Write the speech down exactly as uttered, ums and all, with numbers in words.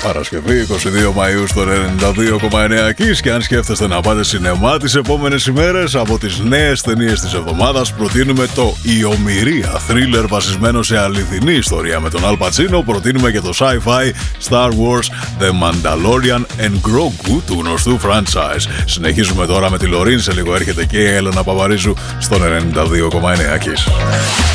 Παρασκευή είκοσι δύο Μαΐου στο ενενήντα δύο κόμμα εννέα Kiss. Και αν σκέφτεστε να πάτε σινεμά τις επόμενες ημέρες, από τις νέες ταινίες της εβδομάδας προτείνουμε το «Η Ομηρία», θρίλερ βασισμένο σε αληθινή ιστορία με τον Αλ Πατσίνο. Προτείνουμε και το sci-fi Star Wars The Mandalorian and Grogu του γνωστού franchise. Συνεχίζουμε τώρα με τη Λωρίν, σε λίγο έρχεται και η Έλενα Παπαρίζου στον ενενήντα δύο κόμμα εννέα Kiss.